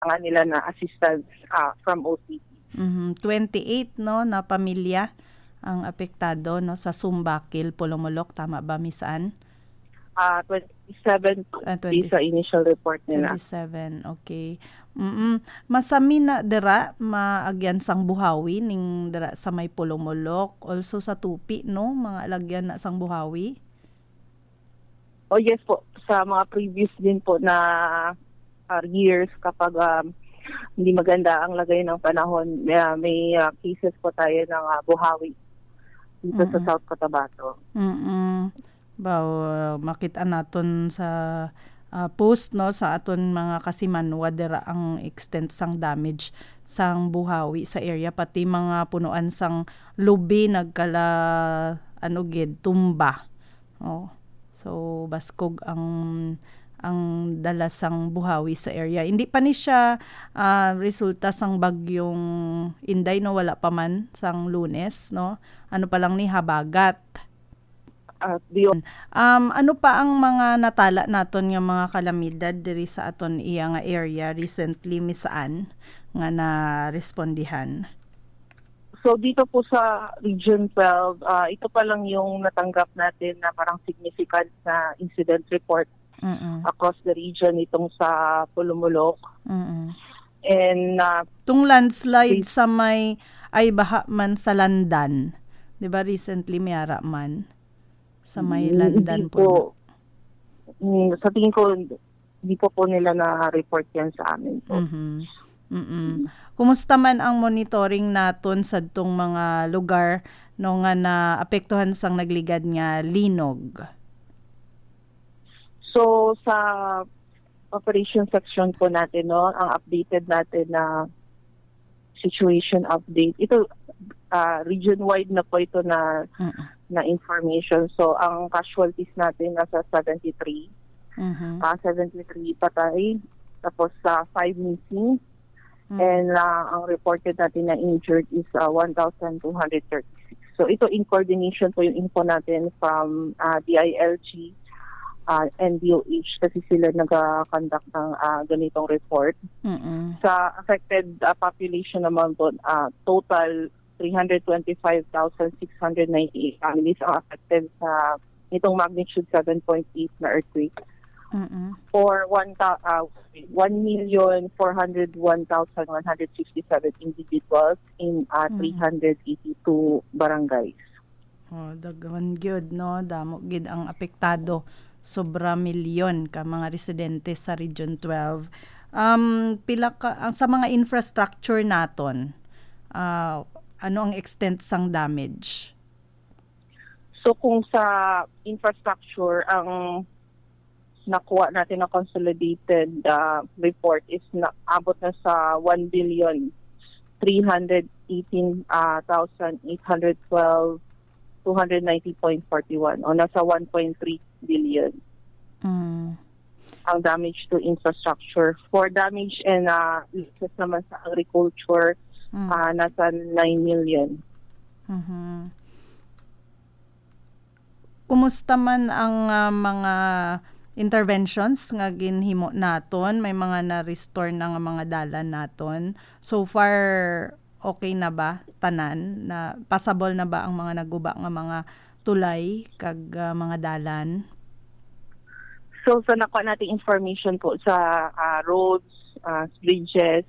kailangan nila na assistance from OCD. 28 no na pamilya ang apektado no sa Sumbakil, Pulumulok, tama ba Miss-Ann? 27 sa initial report nila. 27, okay. Masami na dira maagyan sang buhawi ning dira sa may Pulumulok, also sa Tupi no, mga alagyan na sang buhawi. Oh yes po, sa mga previous din po na years kapag hindi maganda ang lagay ng panahon, may cases po tayo ng buhawi dito sa South Cotabato. Makita naton sa post no sa aton mga kasimanwa dira ang extent sang damage sang buhawi sa area, pati mga punuan sang lubi nagkala tumba. So baskog ang dala sang buhawi sa area. Hindi pa ni siya resulta sang bagyong Inday no, wala pa man sang Lunes no. Ano pa lang ni habagat. Ano pa ang mga natala naton nga mga kalamidad diri sa aton iya nga area recently Miss-Ann nga na respondihan? So dito po sa Region 12, ito pa lang yung natanggap natin na parang significant na incident report across the region itong sa Pulumulok. And tung landslide sa may ay baha man sa Landan. 'Di ba recently may ara man sa may Landan po. Sa tingin ko hindi po nila na-report yan sa amin po. Kumusta man ang monitoring naton sa tong mga lugar no nga naapektuhan sang nagligad nga linog? So sa operation section po natin no, ang updated natin na situation update. Ito region-wide na po ito na information. So ang casualties natin nasa 73. 73 patay, tapos 5 missing. And ang reported natin na injured is 1,236. So ito in coordination po yung info natin from DILG and DOH kasi sila nag-conduct ng ganitong report. Sa affected population naman po, total 325,698 families ang affected sa itong magnitude 7.8 na earthquake. For 1,401,167 individuals in 382 barangays. Daghan gyud no, damo gid ang apektado, sobra milyon ka mga residente sa Region 12. Pila ka sa mga infrastructure naton, ano ang extent sang damage? So kung sa infrastructure, ang nakuha natin na consolidated report is abot na sa 1,318,812,290.41 o nasa 1.3 billion ang damage to infrastructure. For damage and losses naman sa agriculture, nasa 9 million. Kumusta man ang mga interventions nga ginhimo naton? May mga na-restore na nga mga dalan naton. So far, okay na ba tanan? Na passable na ba ang mga naguba nga mga tulay kag mga dalan? So sa nakuha nating information po sa roads, bridges,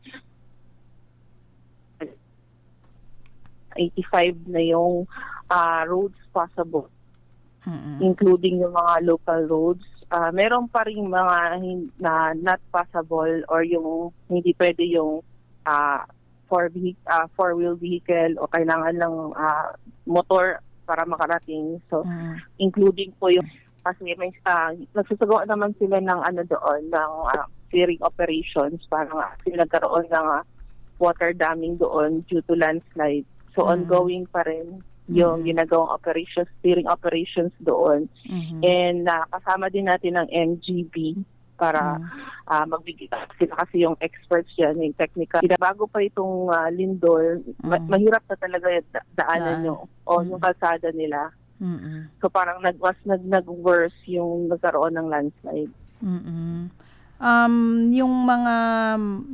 85 na yung roads possible, including yung mga local roads. Meron pa rin mga not possible or yung hindi pwede yung four-wheel vehicle o kailangan lang motor para makarating. So, including po yung kasi may nagsasagawa naman sila ng doon ng clearing operations para sila nagkaroon ng water damming doon due to landslide. So, ongoing pa rin yung ginagawang operations, steering operations doon. And kasama din natin ng MGB para magbigay sila kasi yung experts yan, yung technical. Bago pa itong lindol, mahirap na talaga daanan yung kalsada nila. So parang nag-worse yung nagkaroon ng landslide. yung mga